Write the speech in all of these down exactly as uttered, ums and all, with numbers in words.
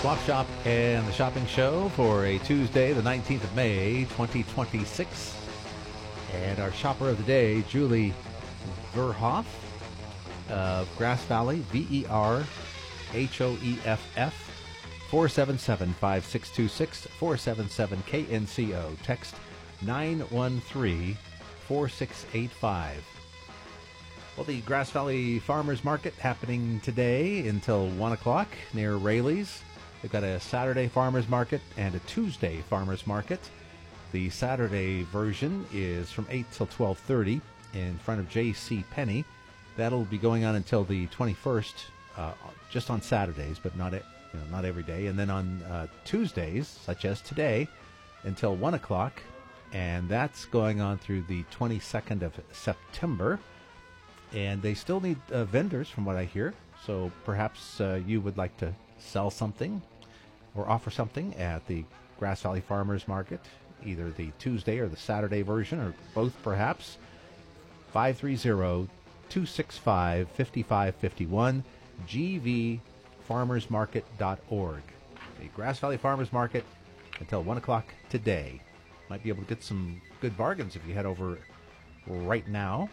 Swap Shop and the Shopping Show for a Tuesday, the nineteenth of May, twenty twenty-six. And our shopper of the day, Julie Verhoff of Grass Valley, V E R H O E F F, four seven seven, five six two six, four seven seven K N C O. Text nine one three, four six eight five. Well, the Grass Valley Farmers Market happening today until one o'clock near Rayleigh's. They've got a Saturday Farmers Market and a Tuesday Farmers Market. The Saturday version is from eight till twelve thirty in front of J C Penney. That'll be going on until the twenty-first, uh, just on Saturdays, but not, you know, not every day. And then on uh, Tuesdays, such as today, until one o'clock. And that's going on through the twenty-second of September. And they still need uh, vendors, from what I hear. So perhaps uh, you would like to sell something or offer something at the Grass Valley Farmers Market, either the Tuesday or the Saturday version, or both perhaps. five three zero, two six five, five five five one, g v farmers market dot org. The Grass Valley Farmers Market until one o'clock today. Might be able to get some good bargains if you head over right now.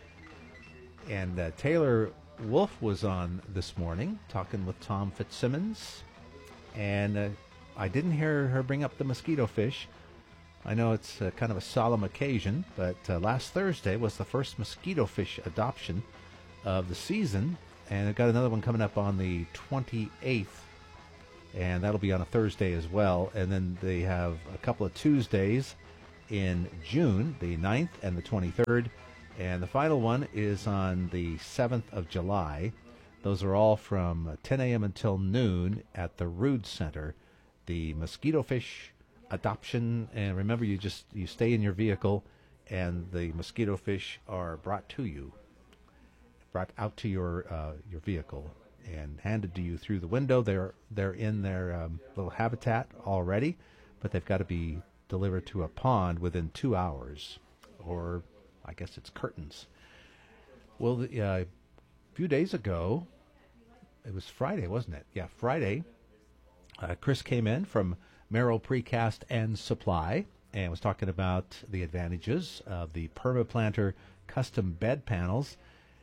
And uh, Taylor Wolf was on this morning talking with Tom Fitzsimmons. And uh, I didn't hear her bring up the mosquito fish. I know it's uh, kind of a solemn occasion, but uh, last Thursday was the first mosquito fish adoption of the season. And I've got another one coming up on the twenty-eighth. And that'll be on a Thursday as well. And then they have a couple of Tuesdays in June, the ninth and the twenty-third. And the final one is on the seventh of July. Those are all from ten a.m. until noon at the Rood Center. The mosquito fish adoption, and remember, you just you stay in your vehicle, and the mosquito fish are brought to you, brought out to your uh, your vehicle, and handed to you through the window. They're they're in their um, little habitat already, but they've got to be delivered to a pond within two hours, or I guess it's curtains. Well, the, uh, a few days ago, it was Friday, wasn't it? Yeah, Friday. Uh, Chris came in from Merrill Precast and Supply and was talking about the advantages of the PermaPlanter custom bed panels.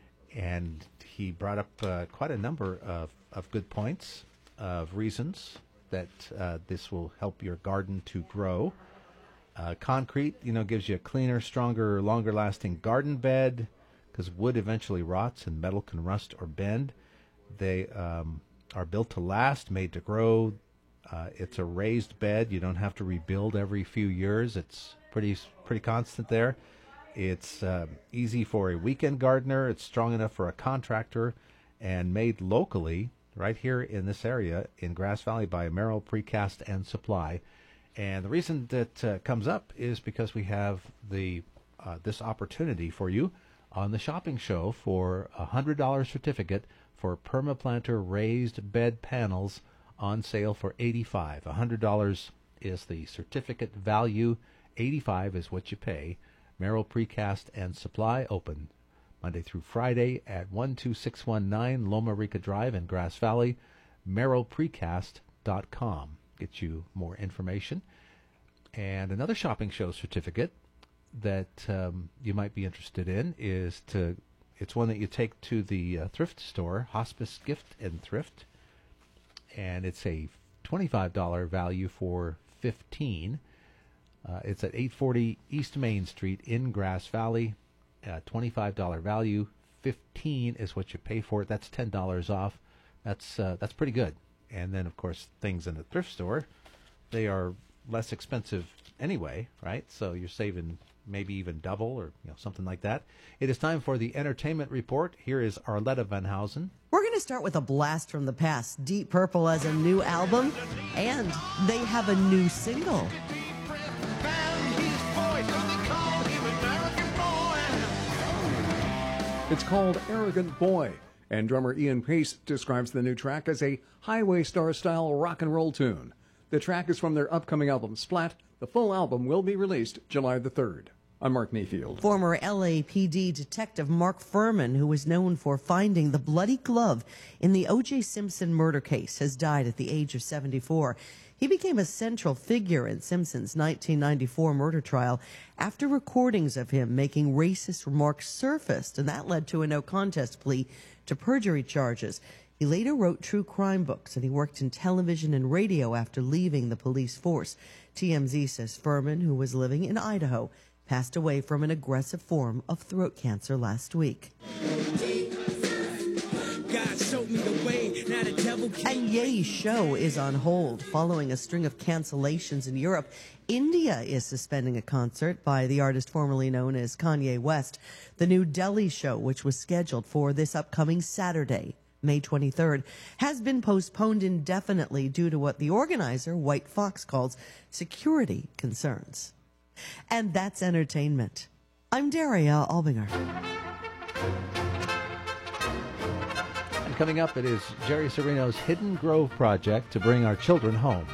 And he brought up uh, quite a number of, of good points, of reasons that uh, this will help your garden to grow. Uh, concrete, you know, gives you a cleaner, stronger, longer-lasting garden bed because wood eventually rots and metal can rust or bend. They um, are built to last, made to grow. Uh, it's a raised bed. You don't have to rebuild every few years. It's pretty pretty constant there. It's uh, easy for a weekend gardener. It's strong enough for a contractor, and made locally right here in this area in Grass Valley by Merrill Precast and Supply. And the reason that uh, comes up is because we have the uh, this opportunity for you on the shopping show for a one hundred dollars certificate for PermaPlanter raised bed panels on sale for eighty-five dollars. one hundred dollars is the certificate value. eighty-five dollars is what you pay. Merrill Precast and Supply, open Monday through Friday at one two six one nine Loma Rica Drive in Grass Valley. merrill precast dot com. Get you more information. And another shopping show certificate that um, you might be interested in is to, it's one that you take to the uh, thrift store, Hospice Gift and Thrift, and it's a twenty-five dollars value for fifteen dollars. Uh, it's at eight forty East Main Street in Grass Valley. Uh, twenty-five dollars value, fifteen dollars is what you pay for it. That's ten dollars off. That's uh, that's pretty good. And then, of course, things in the thrift store, they are less expensive anyway, right? So you're saving maybe even double or you know something like that. It is time for the Entertainment Report. Here is Arletta Van Housen. We're going to start with a blast from the past. Deep Purple has a new album, and they have a new single. It's called Arrogant Boy, and drummer Ian Pace describes the new track as a highway star-style rock and roll tune. The track is from their upcoming album, Splat. The full album will be released July the third. I'm Mark Mayfield. Former L A P D Detective Mark Furman, who was known for finding the bloody glove in the O J Simpson murder case, has died at the age of seventy-four. He became a central figure in Simpson's nineteen ninety-four murder trial after recordings of him making racist remarks surfaced, and that led to a no-contest plea to perjury charges. He later wrote true crime books, and he worked in television and radio after leaving the police force. T M Z says Furman, who was living in Idaho, passed away from an aggressive form of throat cancer last week. And Ye's show is on hold following a string of cancellations in Europe. India is suspending a concert by the artist formerly known as Kanye West. The New Delhi show, which was scheduled for this upcoming Saturday, May twenty-third, has been postponed indefinitely due to what the organizer, White Fox, calls security concerns. And that's entertainment. I'm Daria Albinger. And coming up, it is Jerry Serino's Hidden Grove project to bring our children home.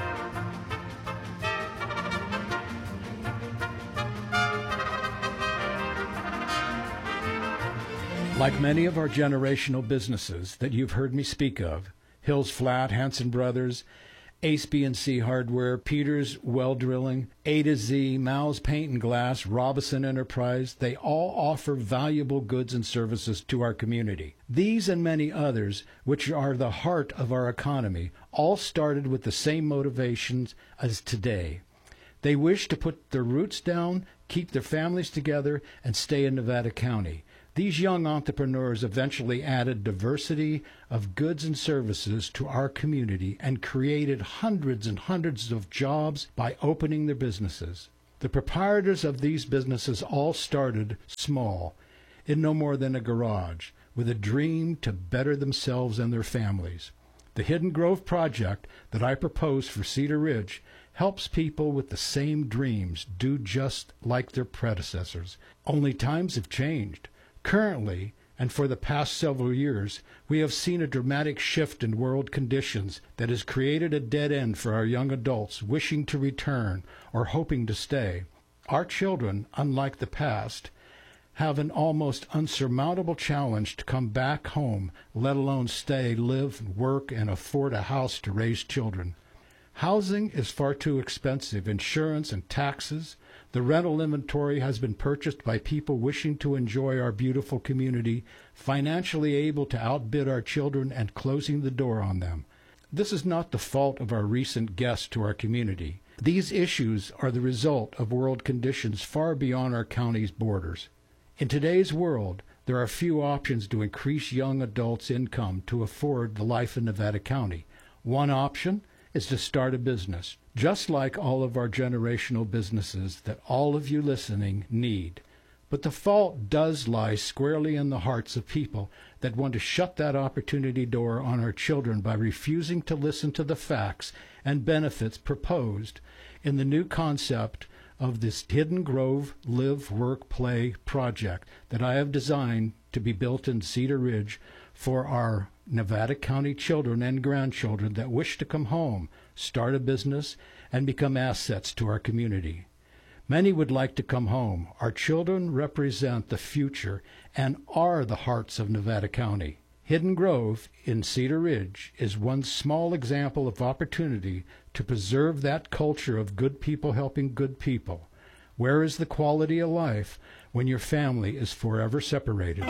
Like many of our generational businesses that you've heard me speak of, Hills Flat, Hanson Brothers, Ace B and C Hardware, Peters Well Drilling, A to Z, Mal's Paint and Glass, Robison Enterprise, they all offer valuable goods and services to our community. These and many others, which are the heart of our economy, all started with the same motivations as today. They wish to put their roots down, keep their families together, and stay in Nevada County. These young entrepreneurs eventually added diversity of goods and services to our community and created hundreds and hundreds of jobs by opening their businesses. The proprietors of these businesses all started small, in no more than a garage, with a dream to better themselves and their families. The Hidden Grove project that I propose for Cedar Ridge helps people with the same dreams do just like their predecessors. Only times have changed. Currently, and for the past several years, we have seen a dramatic shift in world conditions that has created a dead end for our young adults wishing to return or hoping to stay. Our children, unlike the past, have an almost unsurmountable challenge to come back home, let alone stay, live, work, and afford a house to raise children. Housing is far too expensive, insurance and taxes. The rental inventory has been purchased by people wishing to enjoy our beautiful community, financially able to outbid our children and closing the door on them. This is not the fault of our recent guests to our community. These issues are the result of world conditions far beyond our county's borders. In today's world, there are few options to increase young adults' income to afford the life in Nevada County. One option is to start a business, just like all of our generational businesses that all of you listening need. But the fault does lie squarely in the hearts of people that want to shut that opportunity door on our children by refusing to listen to the facts and benefits proposed in the new concept of this Hidden Grove Live, Work, Play project that I have designed to be built in Cedar Ridge for our Nevada County children and grandchildren that wish to come home, start a business, and become assets to our community. Many would like to come home. Our children represent the future and are the hearts of Nevada County. Hidden Grove in Cedar Ridge is one small example of opportunity to preserve that culture of good people helping good people. Where is the quality of life when your family is forever separated?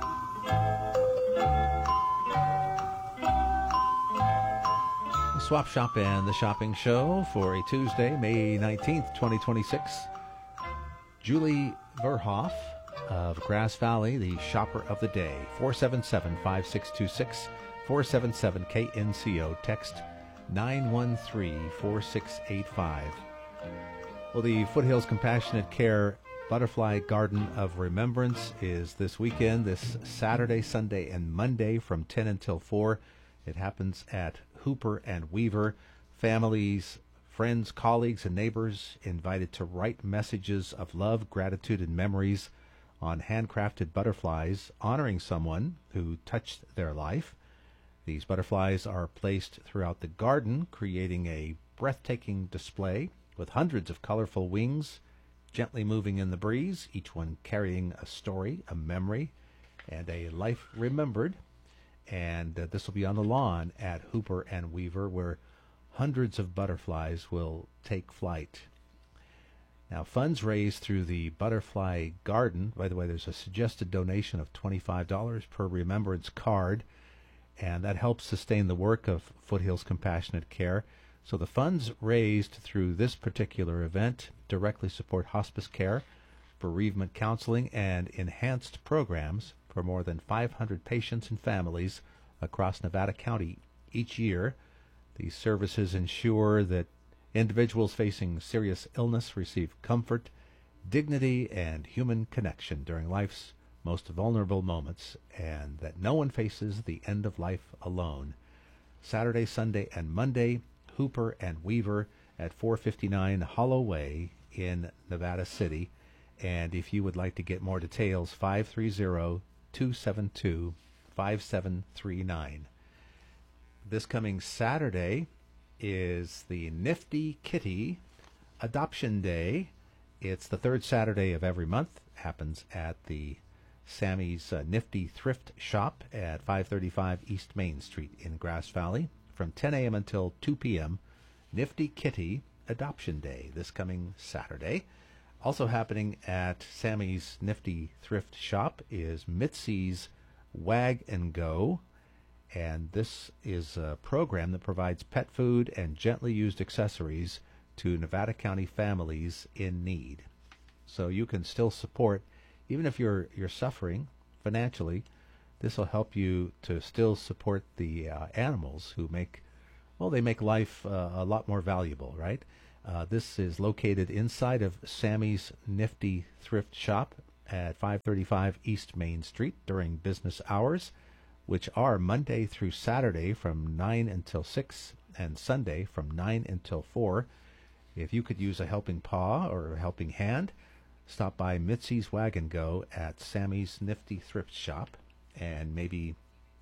Swap Shop and the Shopping Show for a Tuesday, May nineteenth, twenty twenty-six. Julie Verhoff of Grass Valley, the shopper of the day. four seven seven, five six two six, four seven seven K N C O. Text nine one three, four six eight five. Well, the Foothills Compassionate Care Butterfly Garden of Remembrance is this weekend, this Saturday, Sunday, and Monday from ten until four. It happens at Hooper and Weaver. Families, friends, colleagues, and neighbors invited to write messages of love, gratitude, and memories on handcrafted butterflies honoring someone who touched their life. These butterflies are placed throughout the garden, creating a breathtaking display with hundreds of colorful wings gently moving in the breeze, each one carrying a story, a memory, and a life remembered. And uh, this will be on the lawn at Hooper and Weaver, where hundreds of butterflies will take flight. Now, funds raised through the Butterfly Garden. By the way, there's a suggested donation of twenty-five dollars per remembrance card, and that helps sustain the work of Foothills Compassionate Care. So the funds raised through this particular event directly support hospice care, bereavement counseling, and enhanced programs for more than five hundred patients and families across Nevada County each year. These services ensure that individuals facing serious illness receive comfort, dignity, and human connection during life's most vulnerable moments, and that no one faces the end of life alone. Saturday, Sunday, and Monday, Hooper and Weaver at four fifty-nine Hollow Way in Nevada City. And if you would like to get more details, five three zero, two seven two, five seven three nine. This coming Saturday is the Nifty Kitty Adoption Day. It's the third Saturday of every month. Happens at the Sammy's uh, Nifty Thrift Shop at five thirty-five East Main Street in Grass Valley from ten a.m. until two p.m. Nifty Kitty Adoption Day this coming Saturday. Also happening at Sammy's Nifty Thrift Shop is Mitzi's Wag and Go. And this is a program that provides pet food and gently used accessories to Nevada County families in need. So you can still support, even if you're you're suffering financially, this will help you to still support the uh, animals who make, well, they make life uh, a lot more valuable, right? Uh, this is located inside of Sammy's Nifty Thrift Shop at five thirty-five East Main Street during business hours, which are Monday through Saturday from nine until six and Sunday from nine until four. If you could use a helping paw or a helping hand, stop by Mitzi's Wag and Go at Sammy's Nifty Thrift Shop. And maybe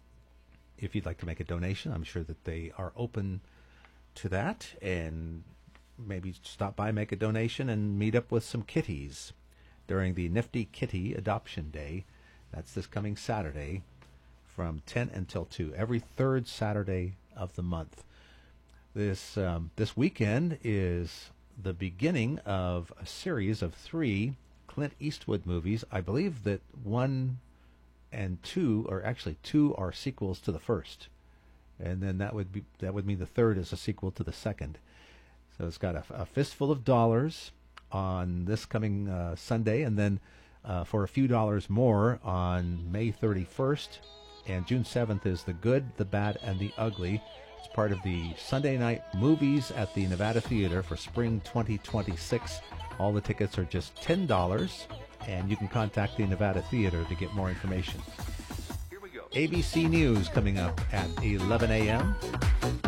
if you'd like to make a donation, I'm sure that they are open to that. And maybe stop by, make a donation, and meet up with some kitties during the Nifty Kitty Adoption Day. That's this coming Saturday from ten until two, every third Saturday of the month. This um, this weekend is the beginning of a series of three Clint Eastwood movies. I believe that one and two, or actually two, are sequels to the first, and then that would be that would mean the third is a sequel to the second. So it's got a, a Fistful of Dollars on this coming uh, Sunday, and then uh, for a few dollars more on May thirty-first. And June seventh is The Good, the Bad, and the Ugly. It's part of the Sunday night movies at the Nevada Theater for spring twenty twenty-six. All the tickets are just ten dollars, and you can contact the Nevada Theater to get more information. Here we go. A B C News coming up at eleven a.m.